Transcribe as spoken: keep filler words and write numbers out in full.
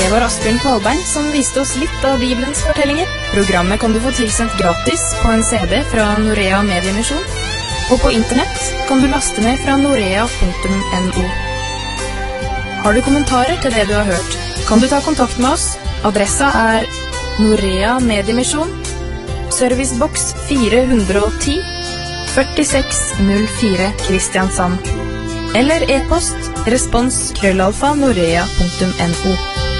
Det var Asbjørn Kvalbein som viste oss litt av Bibelens fortellinger. Programmet kan du få tilsendt gratis på en C D fra Norea Mediemisjon, og på internett kan du laste ned fra norea punktum no. Har du kommentarer til det du har hørt, kan du ta kontakt med oss. Adressa er Norea Mediemisjon, servicebox fire hundre og ti, førtiseks null fire Kristiansand, eller e-post respons krøllalfa norea punktum no.